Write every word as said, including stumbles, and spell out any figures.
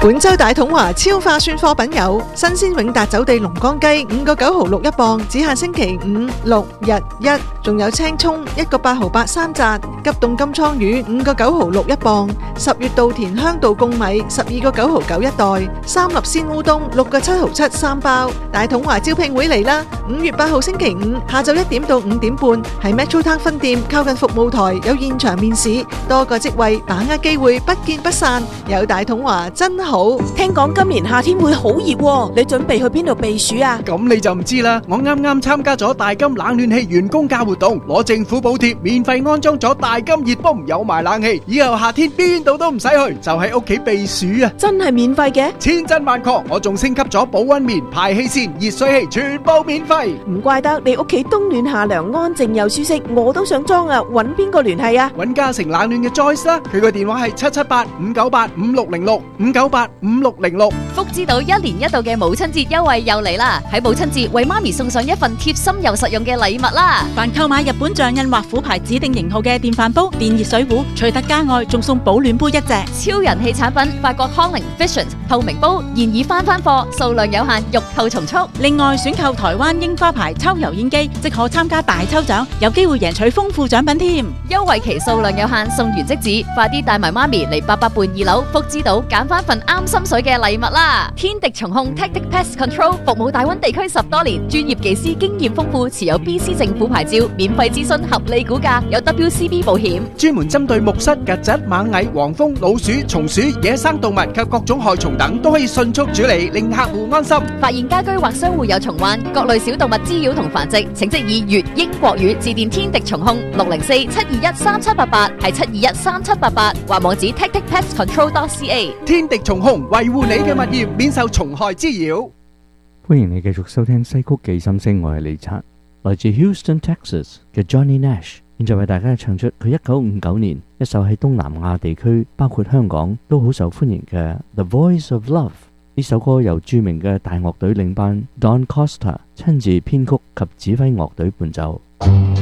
本周大統華超划算貨品有新鮮永達走地龍江雞五個九毫六一磅，只限星期五、六日一；仲有青葱一個八毫八三紮，急凍金倉魚五個九毫六一磅，十月稻田香稻貢米十二個九毫九一袋，三立鮮烏冬六個七毫七三包。大統華招聘會嚟啦！五月八號星期五下晝一點到五點半，喺 Metro Town 分店靠近服務台有現場面試，多個職位，把握機會，不見不散。有大統華真好。 聽講今年夏天會好熱喎，你準備去邊度避暑啊？ 咁你就唔知啦，我啱啱參加咗大金冷暖氣員工價活動，攞政府補貼，免費安裝咗大金熱泵，有埋冷氣，以後夏天邊度都唔使去，就喺屋企避暑啊！ 真係免費嘅？ 千真萬確，我仲升級咗保溫棉、排氣扇、熱水器，全部免費。 唔怪得你屋企冬暖夏涼，安靜又舒適，我都想裝啊！揾邊個聯繫啊？ 揾嘉誠冷暖嘅 Joyce 啦，佢個電話係七七八五九八五六零六五九八五六零六。 福之島一年一度嘅母親節優惠又嚟啦！喺母親節為媽咪送上一份貼心又實用嘅禮物啦！ 凡購買日本象印或虎牌指定型號嘅電飯煲、電熱水壺，除特價外，仲送保暖杯一隻。 超人氣產品法國康寧 Vision 透明煲現已翻翻貨，數量有限，欲購從速。 另外選購台灣櫻花牌抽油煙機，即可參加大抽獎，有機會贏取豐富獎品添。 優惠期數量有限，送完即止，快啲帶埋媽咪嚟八佰伴二樓福之島揀翻份啱心水嘅禮物啦！天敵蟲控 Tactic Pest Control 服務大灣地區十多年，專業技師經驗豐富，持有 B C 政府牌照，免費諮詢，合理估價，有 W C B 保險， 專門針對木虱、曱甴、螞蟻、黃蜂、老鼠、松鼠、野生動物及各種害蟲等，都可以迅速處理，令客戶安心。 發現家居或商戶有蟲患、各類小動物滋擾同繁殖，請即以粵英國語致電天敵蟲控六零四七二一三七八八，係七二一三七八八，或網址 tactic pest control dot c a。 天敵蟲控維護你嘅物業免受蟲害滋擾。 歡迎你繼續收聽西曲記心聲，我係李察，來自 Houston Texas 嘅 Johnny Nash， 現在為大家唱出佢一九五九年一首喺東南亞地區，包括香港都好受歡迎嘅 The Voice of Love。呢首歌由著名嘅大樂隊領班 Don Costa 親自編曲及指揮樂隊伴奏。